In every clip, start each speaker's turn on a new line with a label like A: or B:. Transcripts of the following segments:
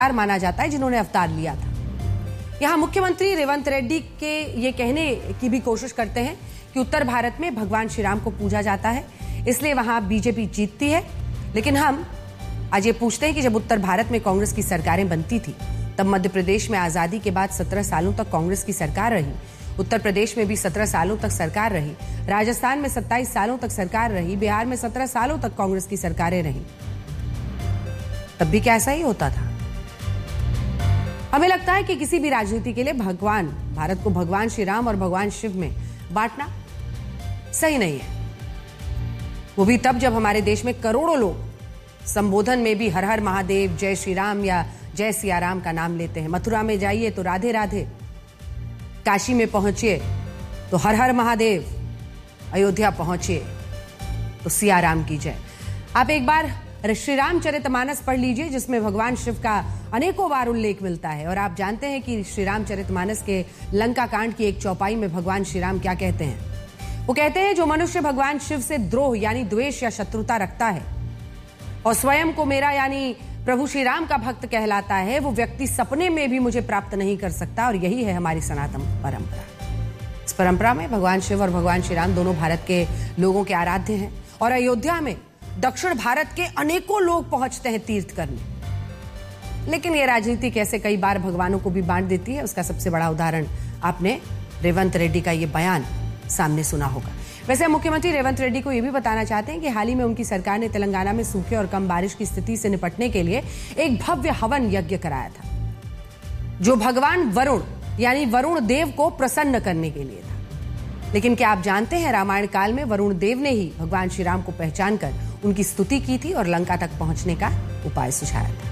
A: माना जाता है जिन्होंने अवतार लिया था। यहां मुख्यमंत्री रेवंत रेड्डी के ये कहने की भी कोशिश करते हैं कि उत्तर भारत में भगवान श्री राम को पूजा जाता है, इसलिए वहां बीजेपी जीतती है। लेकिन हम आज ये पूछते हैं कि जब उत्तर भारत में कांग्रेस की सरकारें बनती थी, तब मध्य प्रदेश में आजादी के बाद 17 सालों तक कांग्रेस की सरकार रही, उत्तर प्रदेश में भी 17 सालों तक सरकार रही, राजस्थान में 27 सालों तक सरकार रही, बिहार में 17 सालों तक कांग्रेस की सरकारें रही। तब भी क्या ऐसा ही होता था? हमें लगता है कि किसी भी राजनीति के लिए भारत को भगवान श्री राम और भगवान शिव में बांटना सही नहीं है। वो भी तब जब हमारे देश में करोड़ों लोग संबोधन में भी हर हर महादेव, जय श्री राम या जय सिया राम का नाम लेते हैं। मथुरा में जाइए तो राधे राधे, काशी में पहुंचिए तो हर हर महादेव, अयोध्या पहुंचिए तो सिया राम की जय। आप एक बार श्री रामचरितमानस पढ़ लीजिए, जिसमें भगवान शिव का अनेकों बार उल्लेख मिलता है। और आप जानते हैं कि श्री रामचरितमानस के लंका कांड की एक चौपाई में भगवान श्री राम क्या कहते हैं? वो कहते हैं, जो मनुष्य भगवान शिव से द्रोह यानी द्वेष या शत्रुता रखता है और स्वयं को मेरा यानी प्रभु श्री राम का भक्त कहलाता है, वो व्यक्ति सपने में भी मुझे प्राप्त नहीं कर सकता। और यही है हमारी सनातन परंपरा। इस परंपरा में भगवान शिव और भगवान श्री राम दोनों भारत के लोगों के आराध्य हैं। और अयोध्या में दक्षिण भारत के अनेकों लोग पहुंचते हैं तीर्थ करने। लेकिन यह राजनीति कैसे कई बार भगवानों को भी बांट देती है, उसका सबसे बड़ा उदाहरण आपने रेवंत रेड्डी का यह बयान सामने सुना होगा। वैसे मुख्यमंत्री रेवंत रेड्डी को यह भी बताना चाहते हैं कि हाल ही में उनकी सरकार ने तेलंगाना में सूखे और कम बारिश की स्थिति से निपटने के लिए एक भव्य हवन यज्ञ कराया था, जो भगवान वरुण यानी वरुण देव को प्रसन्न करने के लिए था। लेकिन क्या आप जानते हैं, रामायण काल में वरुण देव ने ही भगवान श्री राम को पहचान कर उनकी स्तुति की थी और लंका तक पहुंचने का उपाय सुझाया था।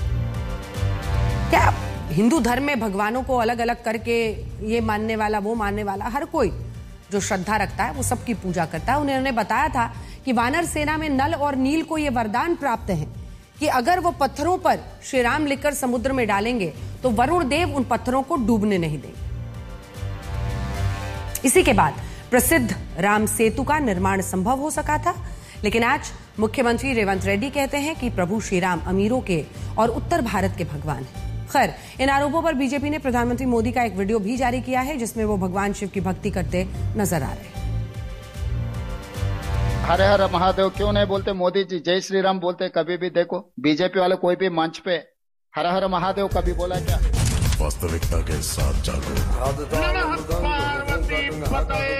A: क्या हिंदू धर्म में भगवानों को अलग अलग करके ये मानने वाला, वो मानने वाला, हर कोई जो श्रद्धा रखता है वो सबकी पूजा करता है। उन्होंने बताया था कि वानर सेना में नल और नील को यह वरदान प्राप्त है कि अगर वो पत्थरों पर श्री राम लिखकर समुद्र में डालेंगे तो वरुण देव उन पत्थरों को डूबने नहीं देंगे। इसी के बाद प्रसिद्ध राम सेतु का निर्माण संभव हो सका था। लेकिन आज मुख्यमंत्री रेवंत रेड्डी कहते हैं कि प्रभु श्री राम अमीरों के और उत्तर भारत के भगवान हैं। खैर, इन आरोपों पर बीजेपी ने प्रधानमंत्री मोदी का एक वीडियो भी जारी किया है, जिसमें वो भगवान शिव की भक्ति करते नजर आ रहे हैं।
B: हर हर महादेव क्यों नहीं बोलते मोदी जी? जय श्री राम बोलते कभी भी। देखो, बीजेपी वाले कोई भी मंच पे हर हर महादेव कभी बोला क्या?
C: वास्तविकता के साथ जागो।